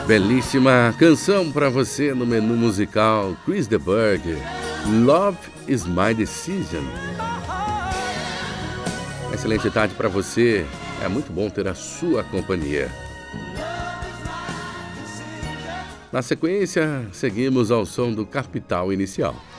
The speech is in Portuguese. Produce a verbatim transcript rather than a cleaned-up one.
Belíssima canção para você no menu musical Chris de Burgh, Love is My Decision. Excelente tarde para você, é muito bom ter a sua companhia. Na sequência, seguimos ao som do Capital Inicial.